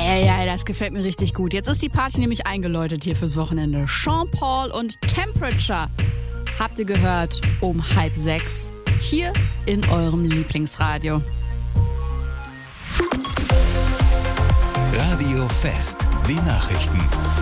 Eieiei, das gefällt mir richtig gut. Jetzt ist die Party nämlich eingeläutet hier fürs Wochenende. Sean Paul und Temperature. Habt ihr gehört um 5:30 hier in eurem Lieblingsradio. Radio Fest, die Nachrichten.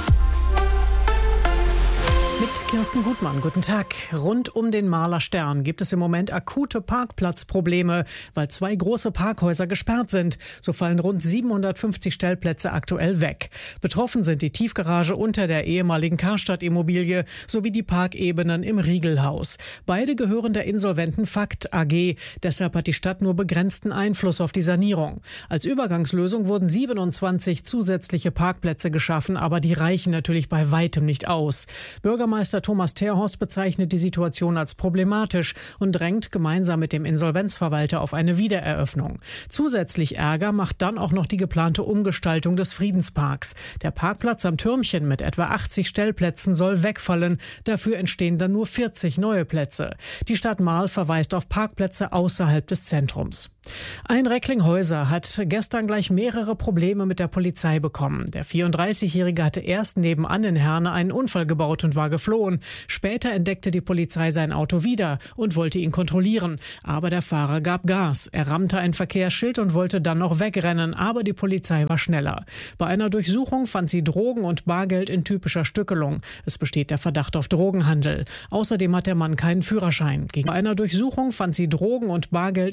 Mit Kirsten Gutmann, guten Tag. Rund um den Mahler Stern gibt es im Moment akute Parkplatzprobleme, weil 2 große Parkhäuser gesperrt sind. So fallen rund 750 Stellplätze aktuell weg. Betroffen sind die Tiefgarage unter der ehemaligen Karstadt-Immobilie sowie die Parkebenen im Riegelhaus. Beide gehören der insolventen Fakt AG. Deshalb hat die Stadt nur begrenzten Einfluss auf die Sanierung. Als Übergangslösung wurden 27 zusätzliche Parkplätze geschaffen, aber die reichen natürlich bei weitem nicht aus. Bürgermeister Thomas Terhorst bezeichnet die Situation als problematisch und drängt gemeinsam mit dem Insolvenzverwalter auf eine Wiedereröffnung. Zusätzlich Ärger macht dann auch noch die geplante Umgestaltung des Friedensparks. Der Parkplatz am Türmchen mit etwa 80 Stellplätzen soll wegfallen. Dafür entstehen dann nur 40 neue Plätze. Die Stadt Marl verweist auf Parkplätze außerhalb des Zentrums. Ein Recklinghäuser hat gestern gleich mehrere Probleme mit der Polizei bekommen. Der 34-Jährige hatte erst nebenan in Herne einen Unfall gebaut und war geflohen. Später entdeckte die Polizei sein Auto wieder und wollte ihn kontrollieren. Aber der Fahrer gab Gas. Er rammte ein Verkehrsschild und wollte dann noch wegrennen, aber die Polizei war schneller. Bei einer Durchsuchung fand sie Drogen und Bargeld in typischer Stückelung. Es besteht der Verdacht auf Drogenhandel. Außerdem hat der Mann keinen Führerschein. Bei einer Durchsuchung fand sie Drogen und Bargeld